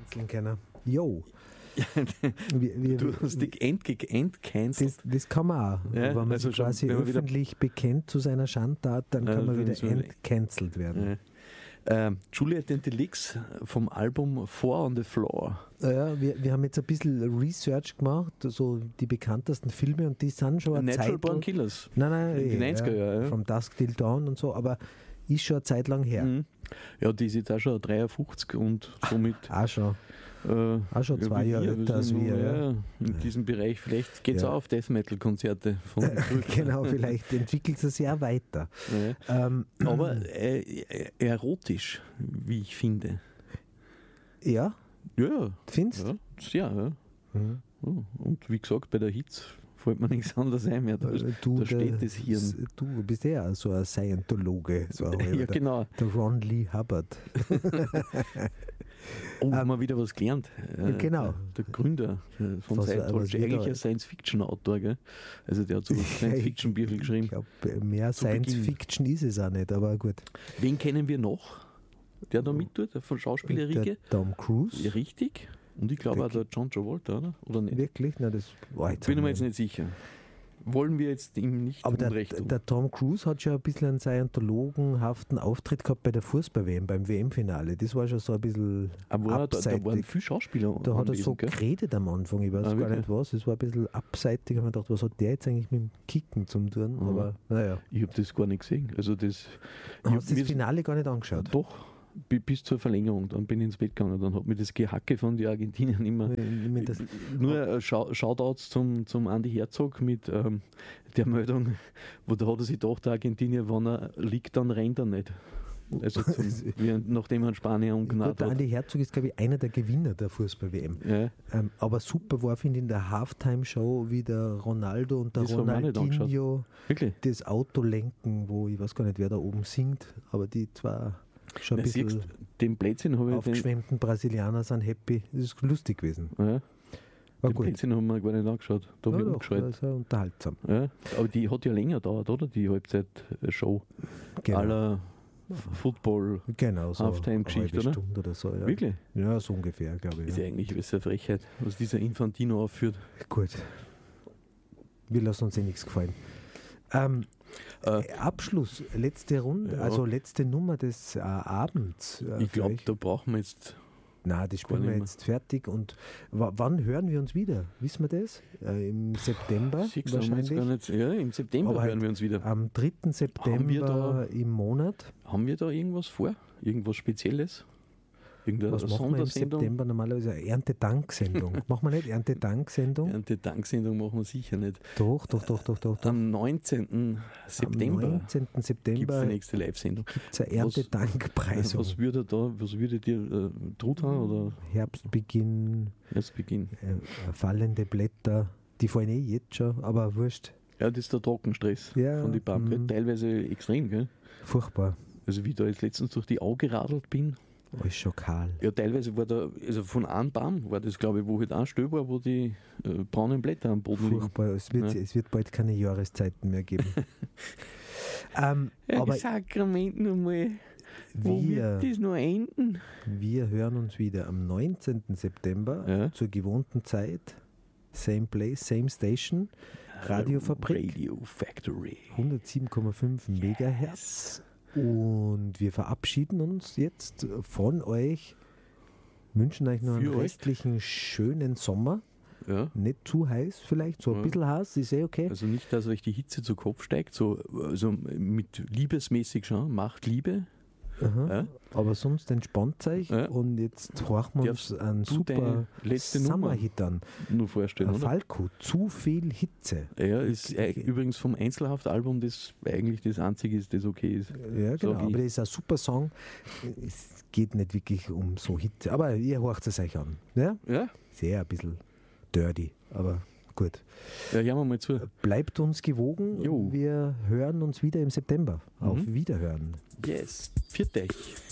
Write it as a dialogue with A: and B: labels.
A: canceln können. Jo.
B: Du hast dich entcancelt.
A: Das kann man auch.
B: Ja,
A: wenn man
B: also
A: sich quasi
B: wenn man wieder-
A: öffentlich bekennt zu seiner Schandtat, dann kann man
B: dann
A: wieder
B: ist man-
A: entcancelt werden.
B: Juliet and the Licks vom Album Four on the Floor.
A: Ja, wir haben jetzt ein bisschen Research gemacht, so die bekanntesten Filme, und die sind schon eine
B: Natural
A: Zeit
B: Born
A: lang.
B: Killers.
A: Nein,
B: In die 90er Jahre, ja.
A: From Dusk Till Dawn und so, aber ist schon eine Zeit lang her.
B: Mhm. Ja, die ist jetzt auch schon 53 und somit
A: Auch schon. Auch schon 2 Jahre älter als wir. Ja.
B: In diesem Bereich. Vielleicht geht es
A: Ja.
B: auch auf Death Metal Konzerte von
A: Genau, vielleicht entwickelt es ja weiter.
B: Ja. Aber erotisch, wie ich finde.
A: Ja,
B: Ja,
A: findest
B: ja, sehr. Ja.
A: Mhm.
B: Ja. Und wie gesagt, bei der Hitze fällt mir nichts anderes ein mehr. Da steht das Hirn.
A: Du bist ja so ein Scientologe. So ein
B: Ja, genau.
A: Der Ron Lee Hubbard.
B: Oh, haben wir wieder was gelernt.
A: Genau.
B: Der Gründer von
A: Was
B: Scientology,
A: wieder-
B: eigentlich ein Science-Fiction-Autor, gell? Also der hat so Science-Fiction-Bücher
A: Ich
B: geschrieben.
A: glaube, mehr
B: Zu Beginn.
A: Science-Fiction ist es auch nicht, aber gut.
B: Wen kennen wir noch, der da mittut, von Schauspieler
A: Der
B: Riege?
A: Tom Cruise.
B: Ja, richtig. Und ich glaube auch der John Travolta, oder? Oder nicht?
A: Wirklich? Na, das war jetzt
B: Bin ich mir
A: auch
B: jetzt nicht sicher. Wollen wir jetzt ihm nicht
A: Aber
B: Unrecht tun?
A: der Tom Cruise hat schon ein bisschen einen scientologenhaften Auftritt gehabt bei der Fußball-WM, beim WM-Finale. Das war schon so ein bisschen
B: Aber da waren
A: abseitig.
B: viele Schauspieler
A: Da hat er
B: anwesend,
A: so
B: gell?
A: geredet am Anfang, ich weiß
B: Ah,
A: gar
B: wirklich?
A: nicht was. Es war ein bisschen abseitig. Ich habe mir gedacht, was hat der jetzt eigentlich mit dem Kicken zu tun? Aber naja,
B: Ich habe das gar nicht gesehen. Also das,
A: hast du
B: mir-
A: das Finale gar nicht angeschaut?
B: Doch, bis zur Verlängerung. Dann bin ich ins Bett gegangen. Dann hat mir das Gehacke von den Argentiniern immer.
A: Ich meine, das,
B: Nur Shoutouts zum Andi Herzog mit der Meldung, wo da hat er sich gedacht, der Argentinier, wenn er liegt, dann rennt er nicht. Also nachdem er einen Spanier
A: gut,
B: umgenannt
A: der
B: hat.
A: Andi Herzog ist, glaube ich, einer der Gewinner der Fußball-WM.
B: Ja.
A: Aber super war, finde ich, in der Halftime-Show, wie der Ronaldo und der
B: Das haben wir auch nicht
A: Ronaldinho
B: Wirklich?
A: das Auto lenken, wo ich weiß gar nicht, wer da oben singt, aber die zwei schon ein
B: Na, siehst,
A: bisschen
B: den Blödsinn habe ich
A: aufgeschwemmten Brasilianer sind happy. Das ist lustig gewesen.
B: ja,
A: War
B: den
A: gut.
B: Blödsinn haben wir gar nicht angeschaut. Da habe ich
A: Ja, doch,
B: umgeschaltet.
A: das ist ja unterhaltsam.
B: Ja, aber die hat ja länger gedauert, oder? Die Halbzeit-Show.
A: Genau.
B: Aller Football.
A: Genau, so
B: Halftime-Geschichte,
A: eine halbe
B: oder?
A: Stunde oder so. Ja.
B: Wirklich?
A: Ja, so ungefähr, glaube ich.
B: Ist
A: Ja.
B: ja eigentlich eine Frechheit, was dieser Infantino aufführt.
A: Gut. Wir lassen uns nichts gefallen. Abschluss, letzte Runde,
B: Ja.
A: also letzte Nummer des Abends.
B: Ich glaube,
A: vielleicht.
B: da brauchen wir jetzt.
A: Nein, das spielen
B: Gar
A: wir
B: nicht
A: jetzt fertig. Und wann hören wir uns wieder? Wissen wir das? Im September
B: Siehst du, haben wir jetzt gar
A: wahrscheinlich.
B: nicht, ja, im September
A: Aber
B: hören
A: halt
B: wir uns wieder.
A: Am 3.
B: Haben wir
A: September
B: da-
A: im Monat.
B: Haben wir da irgendwas vor? Irgendwas Spezielles? Irgendeine
A: Was machen wir im
B: Sondersendung?
A: September normalerweise? Eine Erntedank-Sendung. Machen wir nicht Erntedank-Sendung?
B: Eine Danksendung machen wir sicher nicht.
A: Doch.
B: Am 19. September
A: Am 19.
B: gibt es
A: September
B: die nächste Live-Sendung.
A: gibt es eine Erntedankpreisung.
B: Was würde dir Truthahn oder
A: Herbstbeginn,
B: Erstbeginn?
A: fallende Blätter, die fallen jetzt schon, aber wurscht.
B: Ja, das ist der Trockenstress
A: Ja,
B: von den Baum. Teilweise extrem, gell?
A: Furchtbar.
B: Also wie ich da jetzt letztens durch die Au geradelt bin.
A: Alles schon kahl.
B: Ja, teilweise war da, also von einem Baum war das, glaube ich, wo halt ein Stück war, wo die braunen Blätter am Boden liegen.
A: Furchtbar. Es wird bald keine Jahreszeiten mehr geben. Aber
B: Sakrament nochmal. Wo
A: wir,
B: wird das noch enden?
A: wir hören uns wieder am 19. September
B: Ja.
A: zur gewohnten Zeit. Same place, same station. Radiofabrik.
B: Radio Factory.
A: 107,5 Megahertz. Und wir verabschieden uns jetzt von euch, wünschen euch noch einen
B: Für euch.
A: restlichen schönen Sommer.
B: Ja.
A: Nicht zu heiß vielleicht, so ein
B: Ja.
A: bisschen heiß, ist eh okay.
B: Also nicht, dass euch die Hitze zu Kopf steigt, so also mit liebesmäßig schon, macht Liebe.
A: Aha.
B: Ja.
A: Aber sonst entspannt euch
B: Ja.
A: und jetzt horchen wir uns
B: Darfst
A: einen
B: du
A: super
B: deine letzte Nummer
A: Summer-Hit an.
B: Nur vorstellen, oder?
A: Falco, zu viel Hitze.
B: Ja, ist übrigens vom Einzelhaft-Album das eigentlich das einzige ist, das okay ist.
A: Ja, genau,
B: Sag
A: aber
B: ich.
A: das ist ein super Song. Es geht nicht wirklich um so Hitze, aber ihr horcht es euch an. Ja?
B: Ja,
A: Sehr ein bisschen dirty, aber gut.
B: ja, hören wir mal zu.
A: Bleibt uns gewogen.
B: Jo.
A: Wir hören uns wieder im September. Auf Wiederhören.
B: Yes, viert euch.